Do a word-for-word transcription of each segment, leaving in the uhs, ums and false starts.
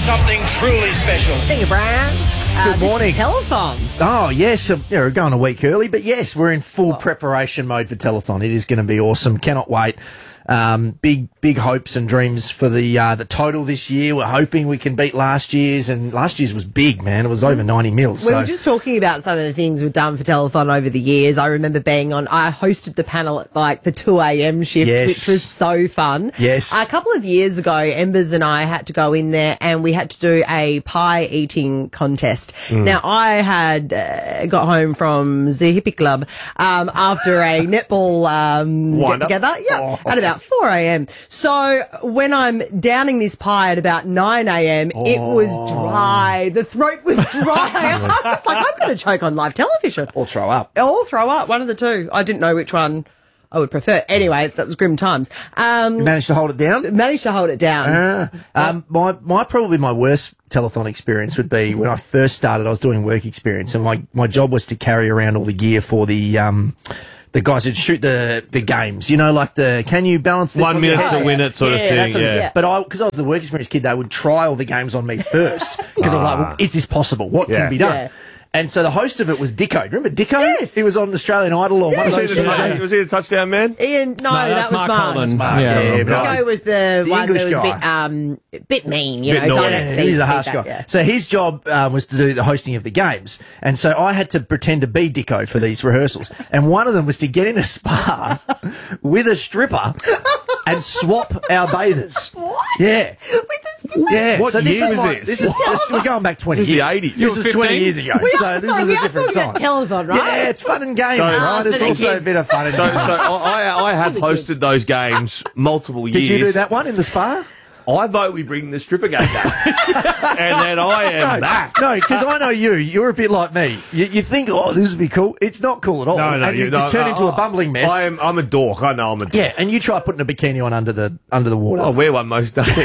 something truly special. Thank you, Brian. Uh, Good morning. This is Telethon. Oh, yes. Uh, yeah, we're going a week early, but yes, we're in full preparation mode for Telethon. It is going to be awesome. Cannot wait. Um, big, big hopes and dreams for the uh, the total this year. We're hoping we can beat last year's, and last year's was big, man. It was over ninety mils. We so. were just talking about some of the things we've done for Telethon over the years. I remember being on, I hosted the panel at like the two a.m. shift, Yes. which was so fun. Yes. A couple of years ago, Embers and I had to go in there and we had to do a pie eating contest. Mm. Now, I had uh, got home from the hippie club um, after a netball um, get Wind up. together. Yeah, Oh. at about four a.m. So when I'm downing this pie at about nine a.m, it was dry. The throat was dry. I was like, I'm going to choke on live television. Or throw up. Or throw up, one of the two. I didn't know which one I would prefer. Anyway, that was grim times. Um, You managed to hold it down? managed to hold it down. Ah. Um, my, my probably my worst telethon experience would be when I first started. I was doing work experience, and my, my job was to carry around all the gear for the um, the guys who'd shoot the, the games. You know, like the can you balance this One on your minute head? to win it sort yeah, of thing. that sort of- yeah. But I, because I was the work experience kid, they would trial the games on me first because I'm like, well, is this possible? What Yeah. can be done? Yeah. And so the host of it was Dicko. Remember Dicko? Yes. He was on Australian Idol or one of Was he, those the shows. touch- was he the touchdown man? Ian, no, that that's was Mark Mark. Holman. Mark, Yeah. yeah, but I- Dicko was the, The one English that was a guy. bit, um, bit mean, you Bit know. naughty. Don't Yeah, feed- he's a feed harsh that, guy. yeah. So his job um, was to do the hosting of the games. And so I had to pretend to be Dicko for these rehearsals. And one of them was to get in a spa with a stripper and swap our bathers. What? Yeah. With this Yeah. What so this year was was my, this? this is this, we're going back twenty This is the years. eighties. This You was were twenty fifteen? years ago. We so are, this sorry, was we a are different talking time. about Telethon, right? Yeah, it's fun and games, So- right? for It's the also a kids. bit of fun and So, games. so I, I have hosted those games multiple years. Did you do that one in the spa? I vote we bring the stripper game back. And then I am back. No, because I know you. You're a bit like me. You, you think, oh, this would be cool. It's not cool at all. No, no, and you you- just no, turn no, into a I- bumbling mess. I am, I'm a dork. I know I'm a dork. Yeah, and you try putting a bikini on under the under the water. I wear one most days.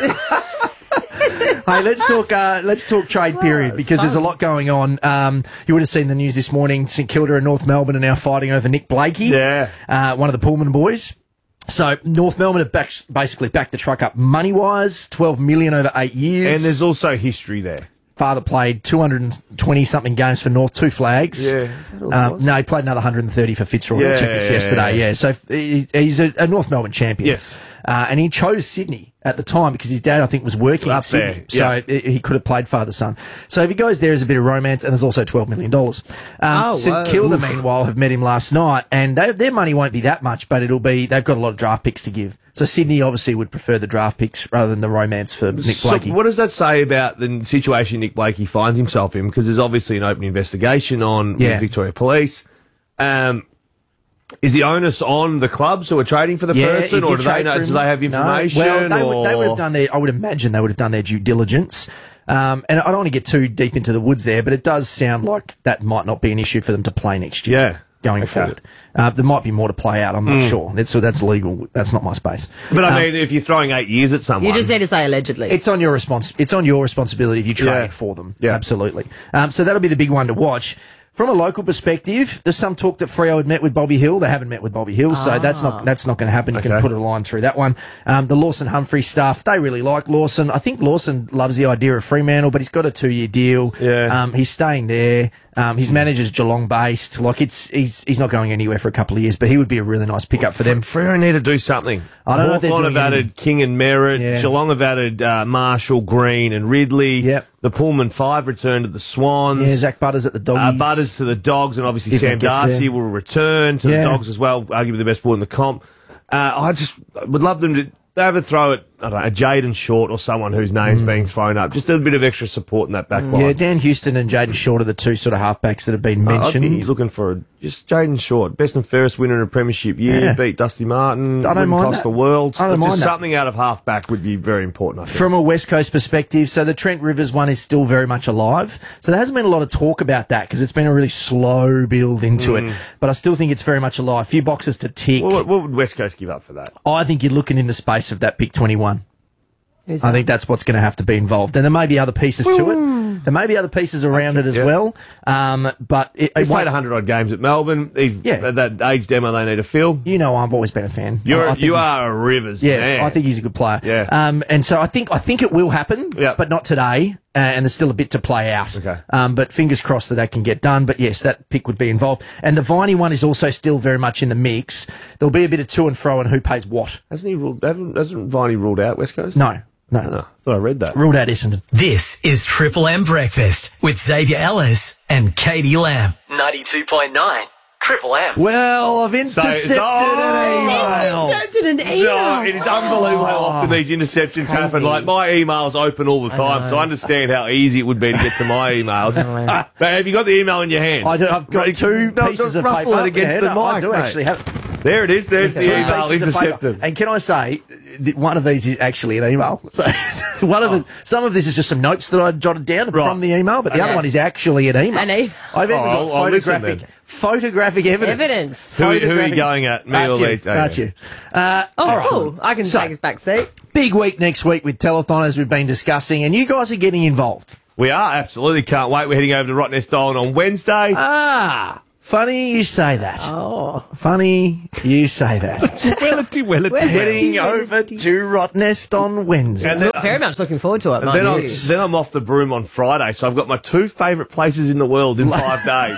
Hey, let's talk. Uh, let's talk trade period because there's a lot going on. Um, you would have seen the news this morning. St Kilda and North Melbourne are now fighting over Nick Blakey. Yeah. uh, one of the Pullman boys. So North Melbourne have back, basically backed the truck up money wise, twelve million over eight years. And there's also history there. Father played two hundred twenty something games for North, two flags. Yeah. Um, no, he played another one hundred thirty for Fitzroy. I Yeah, checked this yeah, yesterday. yeah. Yeah, so he, he's a, a North Melbourne champion. Yes. Uh, and he chose Sydney at the time because his dad, I think, was working in Up there, Sydney. So yeah. he he could have played father-son. So if he goes there, there's a bit of romance, and there's also twelve million dollars. Um, Oh, St whoa. Kilda, meanwhile, have met him last night, and they, their money won't be that much, but it'll be, they've got a lot of draft picks to give. So Sydney obviously would prefer the draft picks rather than the romance for Nick So Blakey. what does that say about the situation Nick Blakey finds himself in? Because there's obviously an open investigation on Yeah. the Victoria Police. Um, is the onus on the clubs who are trading for the Yeah, person, if or you do they trade know? for Do him- they have No. information? Well, they would, they would or- have done their. I would imagine they would have done their due diligence. Um, and I don't want to get too deep into the woods there, but it does sound like that might not be an issue for them to play next year. Yeah. Going Okay. forward, uh, there might be more to play out. I'm not sure. That's so that's legal. That's not my space. But I Um, mean, if you're throwing eight years at someone, You just need to say allegedly. It's on your respons- It's on your responsibility if you trade Yeah. for them. Yeah. Absolutely. Um, so that'll be the big one to watch. From a local perspective, there's some talk that Freo had met with Bobby Hill. They haven't met with Bobby Hill, so that's not that's not going to happen. You can Okay. put a line through that one. Um, the Lawson Humphrey stuff, they really like Lawson. I think Lawson loves the idea of Fremantle, but he's got a two year deal. Yeah. Um, he's staying there. Um, his manager's Geelong based. Like it's he's he's not going anywhere for a couple of years, but he would be a really nice pickup for them. Freo need to do something. I don't know if they're Hawthorn doing have added anything. King and Merritt. Yeah. Geelong have added uh, Marshall, Green, and Ridley. Yep. The Pullman Five returned to the Swans. Yeah, Zach Butters at the Doggies. Uh, Butters to the Dogs, and obviously If it Sam gets Darcy there. will return to Yeah. the Dogs as well, arguably the best forward in the comp. Uh, I just would love them to have a throw at, I don't know, a Jaden Short or someone whose name's being thrown up. Just a bit of extra support in that back line. Mm. Yeah, Dan Houston and Jaden Short are the two sort of halfbacks that have been I mentioned. think he's looking for a, just Jaden Short, best and fairest winner in a premiership year, Yeah. beat Dusty Martin, I don't wouldn't mind cost that. the world. I don't But mind just that. something out of halfback would be very important, I think. From a West Coast perspective, so the Trent Rivers one is still very much alive. So there hasn't been a lot of talk about that because it's been a really slow build into it. But I still think it's very much alive. A few boxes to tick. Well, what, what would West Coast give up for that? I think you're looking in the space of that pick twenty-one. Who's I that? think that's what's going to have to be involved. And there may be other pieces to it. There may be other pieces around it as yeah. well, um, but it, He's it played won't- a hundred odd games at Melbourne. He's Yeah. at that age demo they need to fill. you know, I've always been a fan. You're, I- I think you he's- are a Rivers Yeah, man. I think he's a good player. Yeah. Um, and so I think I think it will happen, Yeah. but not today. Uh, and there's still a bit to play out. Okay. Um, but fingers crossed that that can get done. But yes, that pick would be involved. And the Viney one is also still very much in the mix. There'll be a bit of to and fro on who pays what. Hasn't he ruled? Hasn't, hasn't Viney ruled out West Coast? No, no. No, I thought I read that. Ruled out Essendon. This is Triple M Breakfast with Xavier Ellis and Katie Lamb. ninety-two point nine Triple M. Well, I've intercepted oh, an email. Intercepted an email. No, it is unbelievable how often these interceptions happen. Like, my email's open all the time, so I understand how easy it would be to get to my emails. But have you got the email in your hand? I do, I've got Right, two no, pieces of ruffle paper. it against Yeah, the no, I mic, do mate. actually have There it is. There's the two email pieces of paper. intercepted. And can I say, that one of these is actually an email. So one of the, some of this is just some notes that I jotted down Right. from the email, but the Okay. other one is actually an email. An email. I've even Oh, got I'll- I'll listen photographic, then. photographic evidence. Evidence. Who, who are you Photographic- going at? Me That's or you. Lee? Oh, That's yeah. you. Uh, Oh, all right. cool. I can So- take his back seat. Big week next week with Telethon, as we've been discussing, and you guys are getting involved. We are, absolutely. Can't wait. We're heading over to Rottnest Island on Wednesday. Ah, funny you say that. Oh. Funny you say that. Wellity, wellity, Well- Heading over to Rottnest on Wednesday. And then, Very much looking forward to it, and mind then, I'm, you. then I'm off the broom on Friday, so I've got my two favourite places in the world in five days.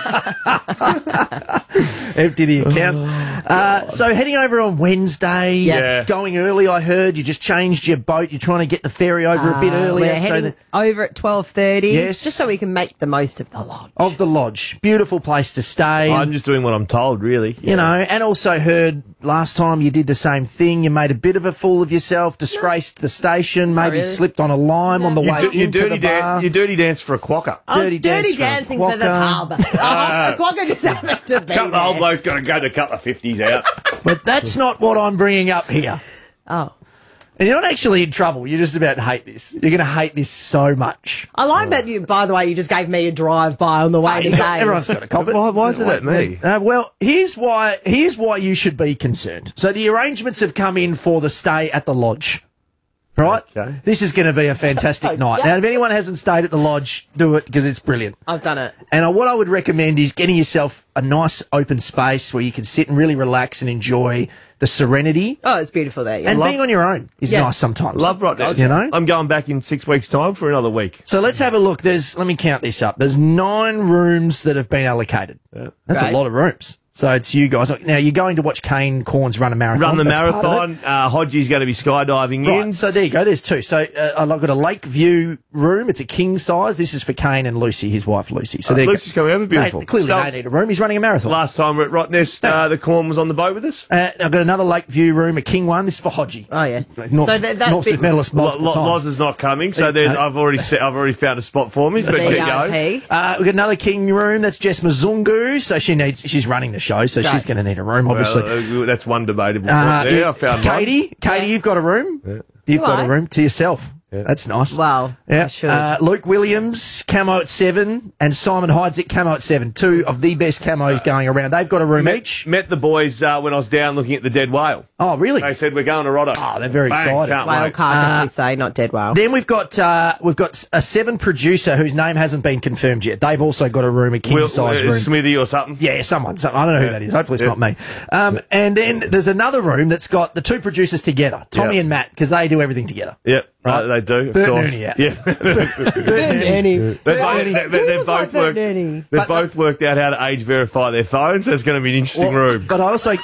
Empty the account. Uh, so heading over on Wednesday. Yes. Yeah. Going early, I heard. You just changed your boat. You're trying to get the ferry over a bit Uh, earlier. We're so heading that, over at twelve thirty, Yes. just so we can make the most of the lodge. of the lodge. Beautiful place to stay. I'm just doing what I'm told, really. you know, and also heard last time you did the same thing. You made a bit of a fool of yourself, disgraced the station, maybe really. slipped on a lime on the You, way do, you, into dirty the bar. dan- you dirty dance for a quokka. I was Dirty dirty, dance for a dancing for the quokka. pub. Oh, the quokka just happened to be Couple of old there. blokes got to go to a couple of fifties out. But that's not what I'm bringing up here. Oh. And you're not actually in trouble. You're just about to hate this. You're going to hate this so much. I like that you, by the way, you just gave me a drive by on the way to game. Everyone's got a cop it. Why- why is it at me? Uh, well, here's why. Here's why you should be concerned. So the arrangements have come in for the stay at the lodge. Right? Okay. This is going to be a fantastic night. Now, if anyone hasn't stayed at the lodge, do it because it's brilliant. I've done it. And uh, what I would recommend is getting yourself a nice open space where you can sit and really relax and enjoy the serenity. Oh, it's beautiful there. Yeah. And love- being on your own is Yeah. nice sometimes. Love Rottnest. You know? I'm going back in six weeks' time for another week. So let's have a look. There's, let me count this up. There's nine rooms that have been allocated. That's Great. a lot of rooms. So it's you guys. Now you're going to watch Kane Corns run a marathon. Run the That's part of it. marathon. Uh, Hodgie's going to be skydiving in. Right, so there you go. There's two. So uh, I've got a lake view room. It's a king size. This is for Kane and Lucy, his wife Lucy. So Uh, there you Lucy's go. coming over. Beautiful. Mate, clearly So- they need a room. He's running a marathon. Last time we're at Rottnest, uh, the corn was on the boat with us. Uh, I've got another lake view room, a king one. This is for Hodgie. Oh, yeah. North, So that- that's North bit- medalist Lo- multiple Lo- times. Loz is not coming, so there's. Okay. I've already set, I've already found a spot for me. But keep going. V I P. Uh, we've got another king room. That's Jess Mazungu. So she needs. She's running the show, so Right. she's going to need a room, obviously. Well, uh, that's one debatable Uh, point there. I found Katie, Katie, Yeah. you've got a room. You've Do got I? a room to yourself. That's nice. Wow. Yeah. I should. Uh, Luke Williams, camo at seven, and Simon Heidsieck, camo at seven. Two of the best camos going around. They've got a room Met, each. met the boys uh, when I was down looking at the dead whale. Oh, really? They said we're going to Rotter. Oh, they're very Bang, excited. Can't Whale wait. carcass, Uh, we say, not dead whale. Then we've got uh, we've got a seven producer whose name hasn't been confirmed yet. They've also got a room, a king Will, size uh, room. Smithy or something. Yeah, someone, someone. I don't know who that is. Hopefully it's Yeah. not me. Um, and then there's another room that's got the two producers together, Tommy Yeah. and Matt, because they do everything together. Yep, Right. right. They do. Of Bert course. Nooney, yeah. yeah. Nanny. They've both, they, they, look both like that worked. nanny. They've both worked out how to age verify their phones. So it's going to be an interesting Well, room. But I also,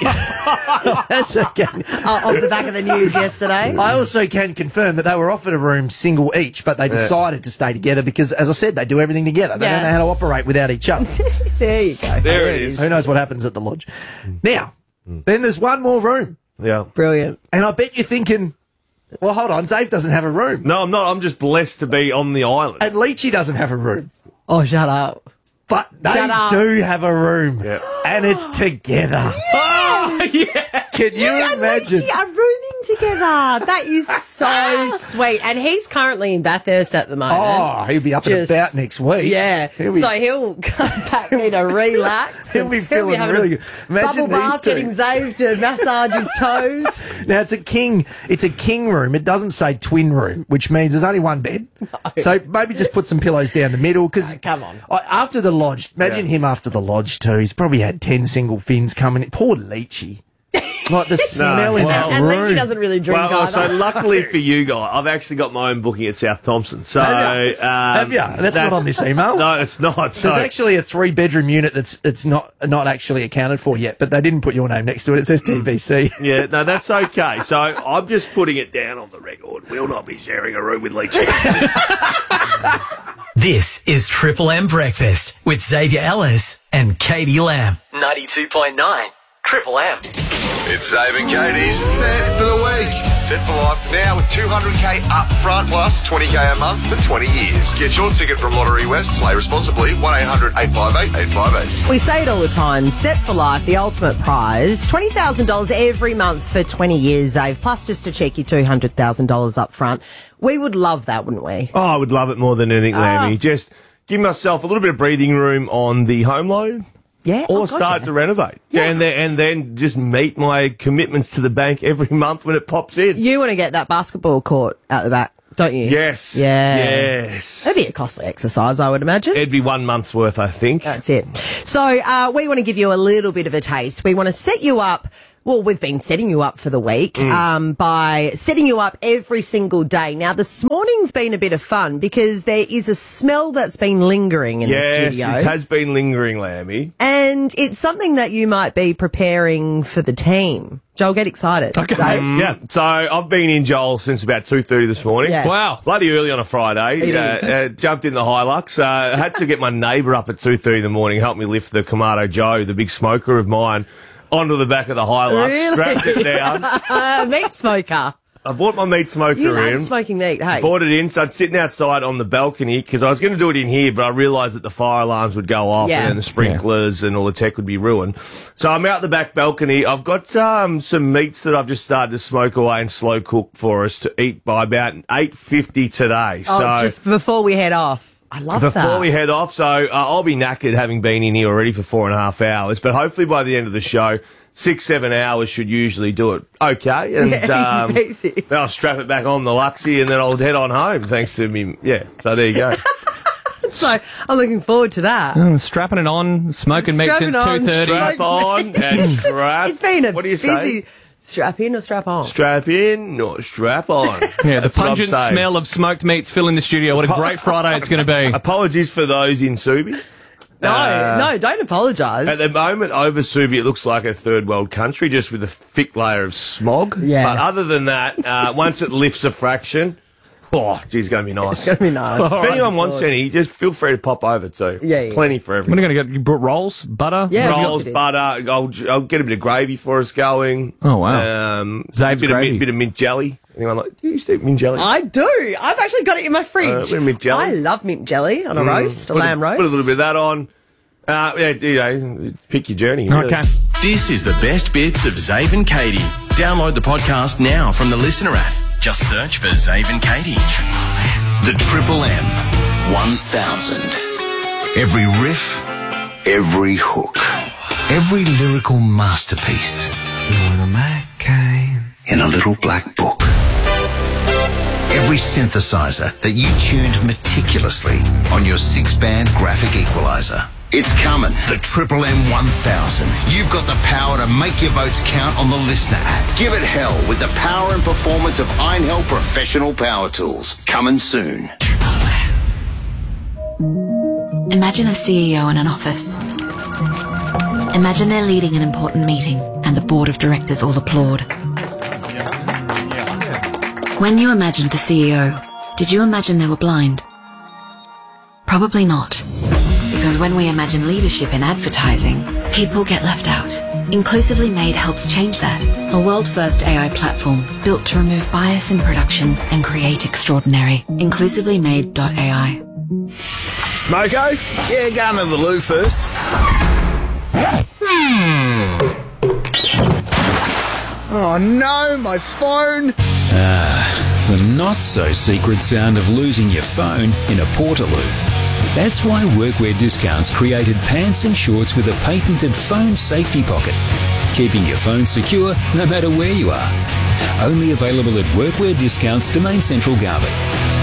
that's okay. Oh, off the back of the news yesterday. I also can confirm that they were offered a room single each, but they decided to stay together because, as I said, they do everything together. They Yeah. don't know how to operate without each other. There you go. There it is. Who knows what happens at the lodge? Now, then there's one more room, Yeah. Brilliant. and I bet you're thinking, well, hold on, Dave doesn't have a room, No, I'm not. I'm just blessed to be on the island. and Leachy doesn't have a room. Oh, shut up. But they Shut up. do have a room, Yeah. and it's together. Oh, yeah. Can you Yeah, imagine? Leachy are rooming together. That is so sweet. And he's currently in Bathurst at the moment. Oh, he'll be up Just- and about next week. Yeah. He'll be, So he'll come back there to relax. he'll and be feeling having really a good. Imagine bubble these bath, two. getting Zave to massage his toes. Now it's a king. It's a king room. It doesn't say twin room, which means there's only one bed. So maybe just put some pillows down the middle. Because come on. after the lodge, imagine him after the lodge too. He's probably had ten single fins coming in. Poor Leachy. Like the smell in well- that And room. Leachy doesn't really drink Well, either. so luckily for you guys, I've actually got my own booking at South Thompson. So Have you? um, Have you? That's that- not on this email. No, it's not. So, There's actually a three bedroom unit that's it's not not actually accounted for yet, but they didn't put your name next to it. It says T B C. yeah, no, that's okay. So I'm just putting it down on the record. We'll not be sharing a room with Leachy. This is Triple M Breakfast with Xavier Ellis and Katie Lamb. ninety-two point nine Triple M. It's Zave and Katie's Set for the Week. Set for life now with two hundred k up front plus twenty k a month for twenty years. Get your ticket from Lottery West. Play responsibly. one eight hundred eight five eight eight five eight. We say it all the time. Set for life, the ultimate prize. twenty thousand dollars every month for twenty years, Zave. Plus just a cheeky two hundred thousand dollars up front. We would love that, wouldn't we? Oh, I would love it more than anything, Lammy. Just give myself a little bit of breathing room on the home loan. Yeah. Or Oh, God, start yeah. to renovate. Yeah. And, then, and then just meet my commitments to the bank every month when it pops in. You want to get that basketball court out the back, don't you? Yes. Yeah. Yes. That'd be a costly exercise, I would imagine. It'd be one month's worth, I think. That's it. So uh, we want to give you a little bit of a taste. We want to set you up. Well, we've been setting you up for the week Mm. um, by setting you up every single day. Now, this morning's been a bit of fun because there is a smell that's been lingering in Yes, the it studio. has been lingering, Lammy. And it's something that you might be preparing for the team. Joel, get excited. Okay. Yeah, so I've been in Joel since about two thirty this morning. Yeah. Wow. Bloody early on a Friday. It Uh, is. uh, jumped in the Hilux. Uh, had to get my neighbour up at two thirty in the morning, help me lift the Kamado Joe, the big smoker of mine, onto the back of the Hilux, Really? strapped it down. Uh, meat smoker. I bought my meat smoker You in. love smoking meat, hey? Bought it in, so I'm sitting outside on the balcony because I was going to do it in here, but I realised that the fire alarms would go off Yeah. and then the sprinklers and all the tech would be ruined. So I'm out the back balcony. I've got um, some meats that I've just started to smoke away and slow cook for us to eat by about eight fifty today. Oh, so just before we head off. I love before that. we head off, so uh, I'll be knackered having been in here already for four and a half hours, but hopefully by the end of the show, six, seven hours should usually do it okay. And Yeah, um, easy peasy. then I'll strap it back on the Luxie and then I'll head on home thanks to me. Yeah, so there you go. So I'm looking forward to that. Oh, strapping it on, smoking meat Strapping since on, two thirty. strap- Strap on and strap. It's been a What do you busy say? strap in or strap on. Strap in, not strap on. Yeah, the That's what I'm pungent saying. smell of smoked meats filling the studio. What a great Friday it's going to be. Apologies for those in Subi. No, Uh, no, don't apologise. At the moment, over Subi, it looks like a third world country, just with a thick layer of smog. Yeah. But other than that, uh, once it lifts a fraction, oh, geez, it's going to be nice. It's going to be nice. If anyone wants any, just feel free to pop over too. Yeah, yeah. Plenty for What are everyone. you going to get? You brought rolls, butter? Yeah. Rolls, Yeah. butter. I'll, I'll get a bit of gravy for us going. Oh, wow. Um, Zave's a bit of, gravy. mint, bit of mint jelly. Anyone like? Do you used to eat mint jelly? I do. I've actually got it in my Uh, fridge. bit of mint jelly. I love mint jelly on a roast, a Put lamb roast. Put a little bit of that on. Uh, yeah, you know, pick your journey. Really. Okay. This is the best bits of Zave and Katie. Download the podcast now from the Listener app. Just search for Zave and Katie. The Triple M one thousand. Every riff, every hook, every lyrical masterpiece in a little black book. Every synthesizer that you tuned meticulously on your six-band graphic equalizer. It's coming. The Triple M one thousand. You've got the power to make your votes count on the Listener app. Give it hell with the power and performance of Einhell Professional Power Tools. Coming soon. Imagine a C E O in an office. Imagine they're leading an important meeting and the board of directors all applaud. When you imagined the C E O, did you imagine they were blind? Probably not. Because when we imagine leadership in advertising, people get left out. Inclusively Made helps change that. A world-first A I platform built to remove bias in production and create extraordinary. inclusively made dot A I. Smoko? Yeah, go into the loo first. Oh no, my phone! Ah, the not-so-secret sound of losing your phone in a Portaloo. That's why Workwear Discounts created pants and shorts with a patented phone safety pocket, keeping your phone secure no matter where you are. Only available at Workwear Discounts, Domain Central, Garby.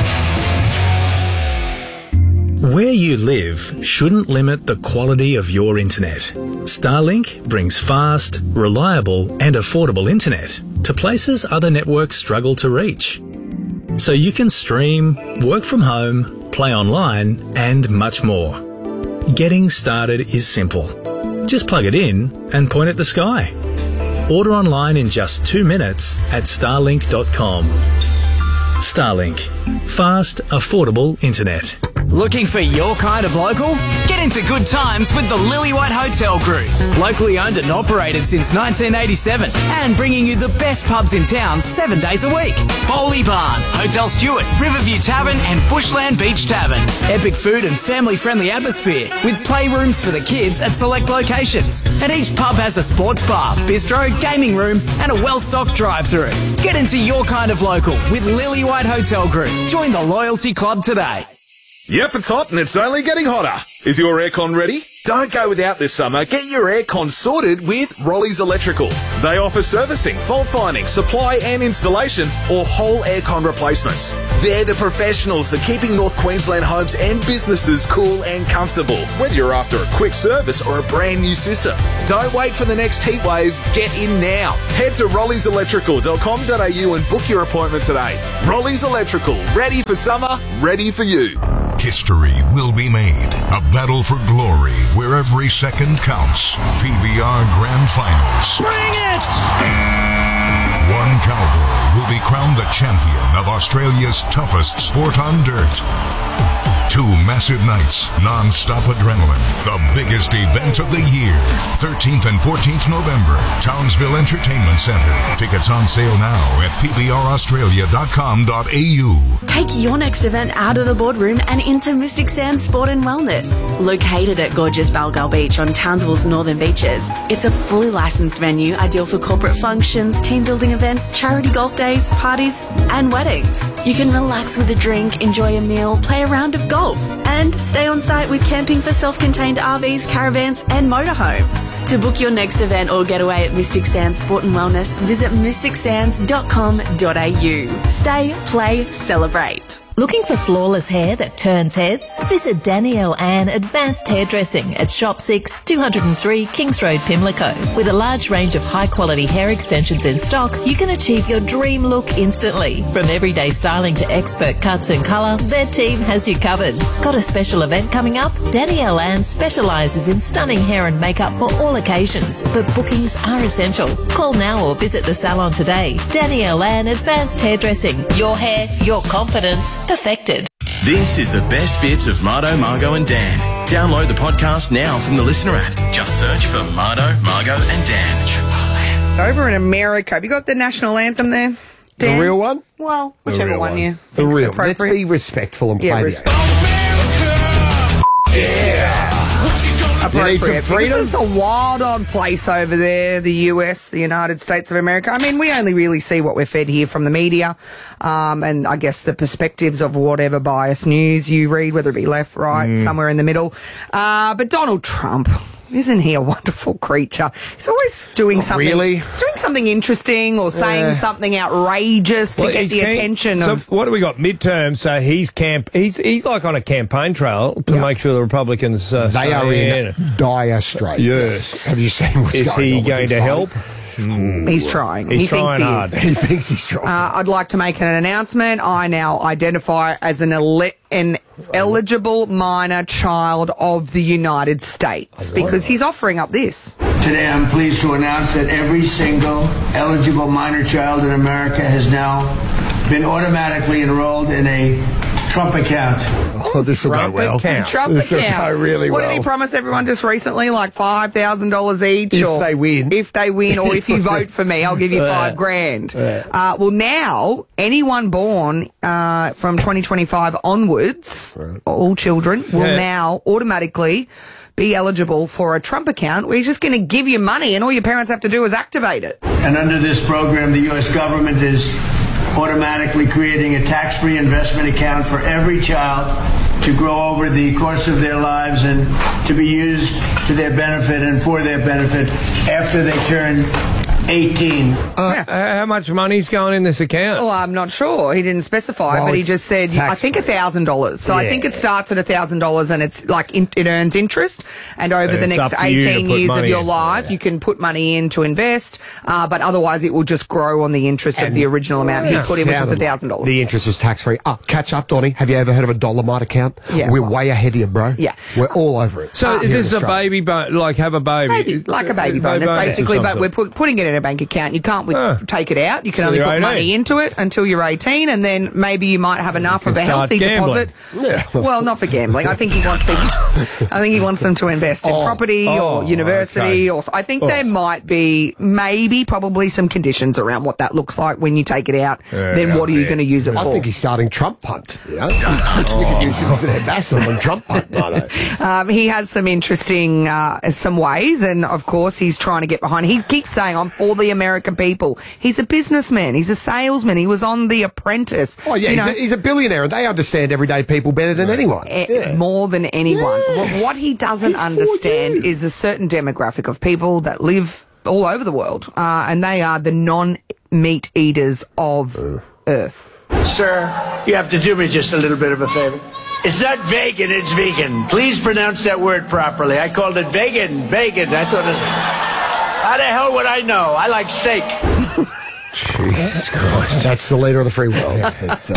Where you live shouldn't limit the quality of your internet. Starlink brings fast, reliable and affordable internet to places other networks struggle to reach. So you can stream, work from home, play online and much more. Getting started is simple. Just plug it in and point at the sky. Order online in just two minutes at starlink dot com. Starlink. Fast, affordable internet. Looking for your kind of local? Get into good times with the Lillywhite Hotel Group. Locally owned and operated since nineteen eighty-seven and bringing you the best pubs in town seven days a week. Bowley Barn, Hotel Stewart, Riverview Tavern and Bushland Beach Tavern. Epic food and family-friendly atmosphere with playrooms for the kids at select locations. And each pub has a sports bar, bistro, gaming room and a well-stocked drive-through. Get into your kind of local with Lillywhite Hotel Group. Join the Loyalty Club today. Yep, it's hot and it's only getting hotter. Is your aircon ready? Don't go without this summer. Get your aircon sorted with Rollies Electrical. They offer servicing, fault finding, supply and installation, or whole aircon replacements. They're the professionals at keeping North Queensland homes and businesses cool and comfortable, whether you're after a quick service or a brand new system. Don't wait for the next heat wave. Get in now. Head to rollies electrical dot com dot a u and book your appointment today. Rollies Electrical. Ready for summer, ready for you. History will be made. A battle for glory where every second counts. P B R Grand Finals. Bring it! One cowboy will be crowned the champion of Australia's toughest sport on dirt. Two massive nights, non-stop adrenaline. The biggest event of the year. thirteenth and fourteenth November, Townsville Entertainment Centre. Tickets on sale now at p b r australia dot com dot a u. Take your next event out of the boardroom and into Mystic Sands Sport and Wellness. Located at gorgeous Balgal Beach on Townsville's northern beaches, it's a fully licensed venue ideal for corporate functions, team building events, charity golf days, parties and weddings. You can relax with a drink, enjoy a meal, play a round of golf and stay on site with camping for self-contained R Vs, caravans and motorhomes. To book your next event or getaway at Mystic Sands Sport and Wellness, visit mystic sands dot com dot a u. Stay, play, celebrate. Looking for flawless hair that turns heads? Visit Danielle Ann Advanced Hairdressing at Shop six, two oh three Kings Road, Pimlico. With a large range of high-quality hair extensions in stock, you can achieve your dream look instantly. From everyday styling to expert cuts and colour, their team has you covered. Got a special event coming up? Danielle Ann specialises in stunning hair and makeup for all occasions, but bookings are essential. Call now or visit the salon today. Danielle Ann Advanced Hairdressing. Your hair, your confidence, perfected. This is the best bits of Mardo, Margot and Dan. Download the podcast now from the Listener app. Just search for Mardo, Margot and Dan. Over in America, have you got the national anthem there, Dan? The real one? Well, whichever real one, one. you The think's real. appropriate. Let's be respectful and Yeah, play respect- the Yeah. You need some appropriate, freedom? because it's a wild, odd place over there, the U S, the United States of America. I mean, we only really see what we're fed here from the media, um, and I guess the perspectives of whatever biased news you read, whether it be left, right, Mm. somewhere in the middle. Uh, but Donald Trump, isn't he a wonderful creature? He's always doing Not something. really. He's doing something interesting or saying Yeah. something outrageous to Well, get he's the keen- attention so of. what do we got? Midterms. So he's camp. He's he's like on a campaign trail to make sure the Republicans. Uh, They stay are in in. dire straits. Yes. Have you seen what's Is going he on with going his to party? help? He's trying. He's he trying thinks hard. he is. He thinks he's trying. Uh, I'd like to make an announcement. I now identify as an ele- an eligible minor child of the United States because he's offering up this. Today I'm pleased to announce that every single eligible minor child in America has now been automatically enrolled in a Trump account. Oh, this will go Trump well. account. Trump This will account. go really what well. did he promise everyone just recently? Like five thousand dollars each? If or they win. If they win, or if you vote for me, I'll give you five grand. Uh, well, now, anyone born uh, from twenty twenty-five onwards, all children, will Yeah. now automatically be eligible for a Trump account where he's just going to give you money and all your parents have to do is activate it. And under this program, the U S government is automatically creating a tax-free investment account for every child to grow over the course of their lives and to be used to their benefit and for their benefit after they turn eighteen. Uh, how much money's going in this account? Well, I'm not sure. He didn't specify, Well, but he it's just said, I think a thousand dollars. So I Yeah. think it starts at a thousand dollars and it's like in, it earns interest. And over And the it's next up to you to eighteen put years of money your in. life, you can put money in to invest. Uh, but otherwise, it will just grow on the interest of the original amount he put in, which is a thousand dollars. The interest was tax free. Oh, catch up, Donny. Have you ever heard of a Dolomite account? Yeah, We're well- way ahead of you, bro. Yeah. We're all over it. So Ah, is here in this a Australia. baby, bo- like have a baby? Baby, like a baby Uh, bonus, bonus basically, of some but we're sort. put, putting it in a bank account. You can't with, take it out. You can Till only you're put eighteen. money into it until you're eighteen, and then maybe you might have enough can of a start healthy gambling. deposit. Well, not for gambling. I think he wants people. I think he wants them to invest in Oh, property oh, or university, okay. or I think Oh. there might be maybe probably some conditions around what that looks like when you take it out. Yeah, then what are you yeah. going to use it I for? think he's starting Trump punt. You know? We could use him as an ambassador on Trump punt, Mardo. Um, he has some interesting, uh, some ways, and of course he's trying to get behind. He keeps saying, "I'm for the American people." He's a businessman. He's a salesman. He was on The Apprentice. Oh, yeah, You he's, know, a, he's a billionaire, and they understand everyday people better than anyone. eh, more than anyone. Yes. What, what he doesn't He's for understand is a certain demographic of people that live all over the world, uh, and they are the non-meat eaters of Earth. Sir, you have to do me just a little bit of a favor. It's not vegan, it's vegan. Please pronounce that word properly. I called it vegan, vegan. I thought it was... How the hell would I know? I like steak. Jesus Christ. That's the leader of the free world. It's, uh,